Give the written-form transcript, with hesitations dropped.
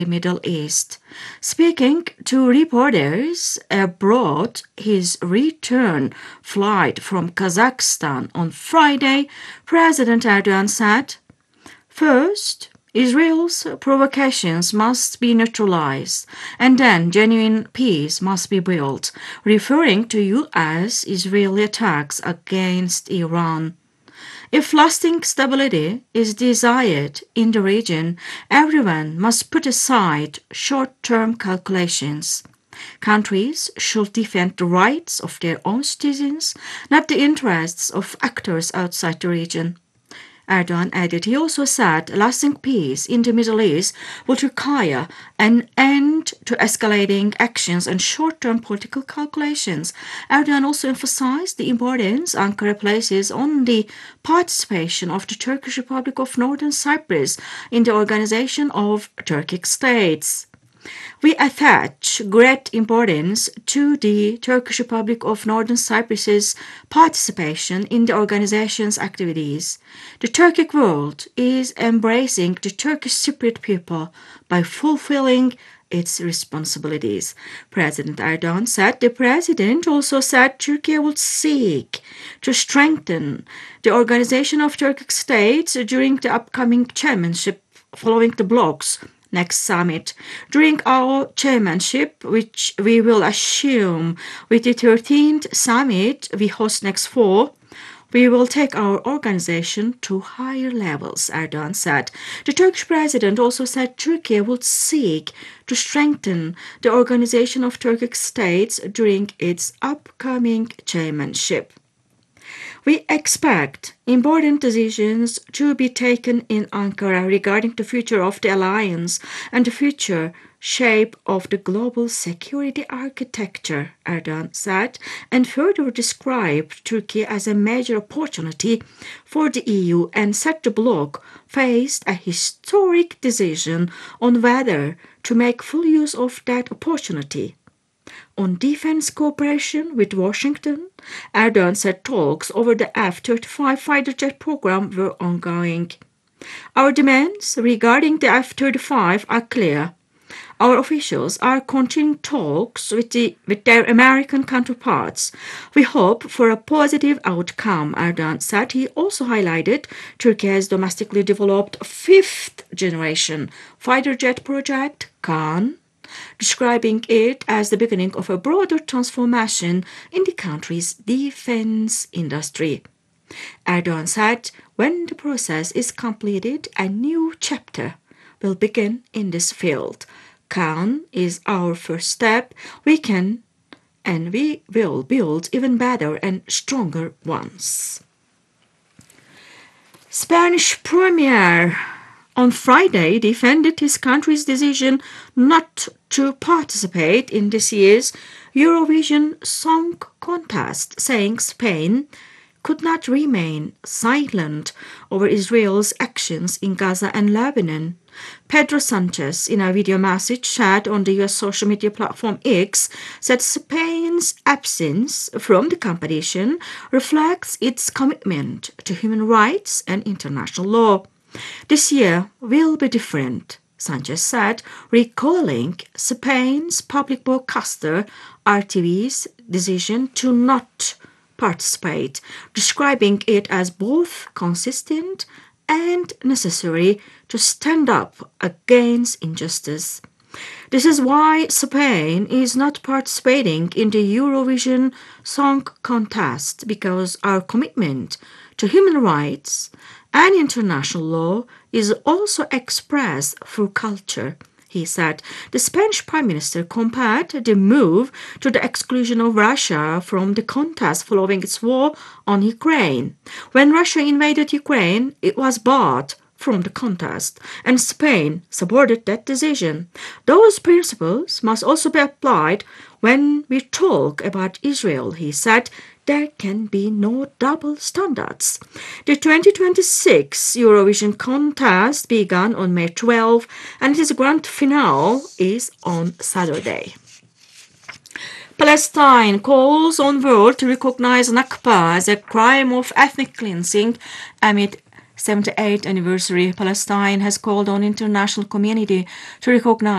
Middle East. Speaking to reporters aboard his return flight from Kazakhstan on Friday, President Erdogan said, "First, Israel's provocations must be neutralized, and then genuine peace must be built," referring to U.S.-Israeli attacks against Iran. If lasting stability is desired in the region, everyone must put aside short-term calculations. Countries should defend the rights of their own citizens, not the interests of actors outside the region. Erdogan added he also said lasting peace in the Middle East would require an end to escalating actions and short-term political calculations. Erdogan also emphasized the importance Ankara places on the participation of the Turkish Republic of Northern Cyprus in the Organization of Turkic States. "We attach great importance to the Turkish Republic of Northern Cyprus's participation in the organization's activities. The Turkic world is embracing the Turkish Cypriot people by fulfilling its responsibilities," President Erdogan said. The president also said Turkey would seek to strengthen the Organization of Turkic States during the upcoming chairmanship following the bloc's next summit. "During our chairmanship, which we will assume with the 13th summit we host next fall, we will take our organization to higher levels," Erdogan said. The Turkish president also said Turkey would seek to strengthen the Organization of Turkic States during its upcoming chairmanship. "We expect important decisions to be taken in Ankara regarding the future of the alliance and the future shape of the global security architecture," Erdogan said, and further described Turkey as a major opportunity for the EU and said the bloc faced a historic decision on whether to make full use of that opportunity. On defense cooperation with Washington, Erdogan said talks over the F-35 fighter jet program were ongoing. "Our demands regarding the F-35 are clear. Our officials are continuing talks with their American counterparts. We hope for a positive outcome," Erdogan said. He also highlighted Turkey's domestically developed fifth-generation fighter jet project, Kaan, describing it as the beginning of a broader transformation in the country's defense industry. Erdogan said when the process is completed, a new chapter will begin in this field. "Kaan is our first step. We can and we will build even better and stronger ones." Spanish Premier on Friday defended his country's decision not to participate in this year's Eurovision Song Contest, saying Spain could not remain silent over Israel's actions in Gaza and Lebanon. Pedro Sanchez, in a video message shared on the US social media platform X, said Spain's absence from the competition reflects its commitment to human rights and international law. "This year will be different," Sanchez said, recalling Spain's public broadcaster RTV's decision to not participate, describing it as both consistent and necessary to stand up against injustice. "This is why Spain is not participating in the Eurovision Song Contest, because our commitment to human rights and international law is also expressed through culture," he said. The Spanish Prime Minister compared the move to the exclusion of Russia from the contest following its war on Ukraine. "When Russia invaded Ukraine, it was barred from the contest, and Spain supported that decision. Those principles must also be applied when we talk about Israel," he said. "There can be no double standards." The 2026 Eurovision contest began on May 12, and its grand finale is on Saturday. Palestine calls on world to recognize Nakba as a crime of ethnic cleansing amid 78th anniversary. Palestine has called on international community to recognize